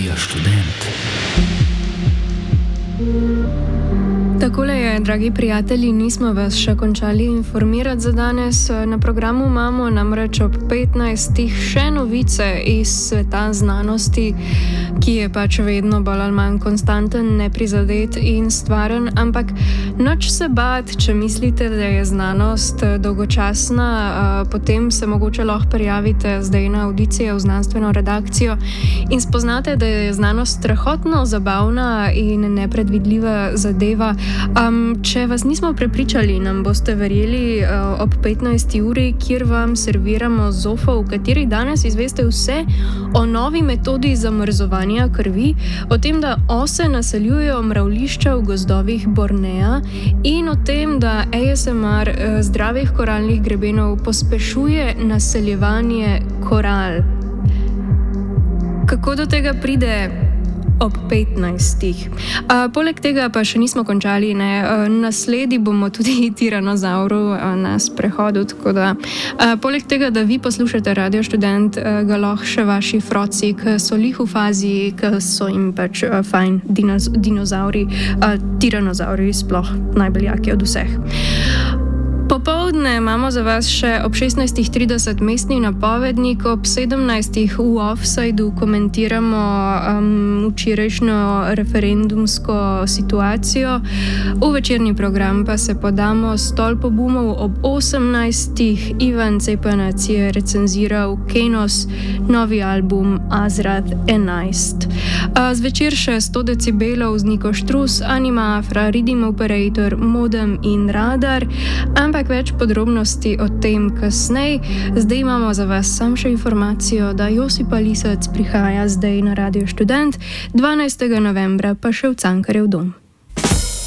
Radio Študent. Takole je, dragi prijatelji, nismo vas še končali informirati za danes. Na programu imamo namreč ob 15. še novice iz sveta znanosti, ki je pač vedno bolj ali manj konstanten, neprizadet in stvaren, ampak noč se bati, če mislite, da je znanost dolgočasna, potem se mogoče lahko prijavite zdaj na avdicijo v znanstveno redakcijo in spoznate, da je znanost strahotno zabavna in nepredvidljiva zadeva. Če vas nismo prepričali, nam boste verjeli ob 15. uri, kjer vam serviramo zofo, v kateri danes izveste vse o novi metodi zamrzovanja krvi, o tem, da ose naseljujejo mravljišča v gozdovih Bornea in o tem, da ASMR zdravih koralnih grebenov pospešuje naseljevanje koral. Kako do tega pride? Ob 15. Poleg tega pa še nismo končali, nasledi bomo tudi tiranozauru na sprehodu, tako da poleg tega, da vi poslušate Radio Študent, ga lahko še vaši froci, ki so lih v fazi, ki so jim pač fajn dinozauri, tiranozauri sploh najbolj jaki od vseh. Popoldne imamo za vas še ob 16.30 mestni napovednik, ob 17. v Offsideu komentiramo včerajšnjo referendumsko situacijo, v večerni program pa se podamo stolp obumov ob 18. Ivan Cepenac je recenziral Kenos novi album Azrath 11. Zvečer še 100 decibelov z Niko Štrus, Anima Afra, Rhythm Operator, Modem in Radar, ampak več podrobnosti o tem kasneje. Zdaj imamo za vas sam še informacijo, da Josipa Lisec prihaja zdaj na Radio Študent, 12. novembra pa še v Cankarjev dom.